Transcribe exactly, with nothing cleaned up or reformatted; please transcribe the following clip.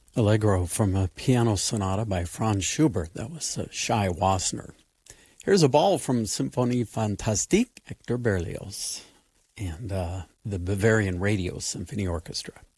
Allegro from a piano sonata by Franz Schubert. That was uh, Shai Wassenaar. Here's a ball from Symphonie Fantastique, Hector Berlioz, and uh, the Bavarian Radio Symphony Orchestra.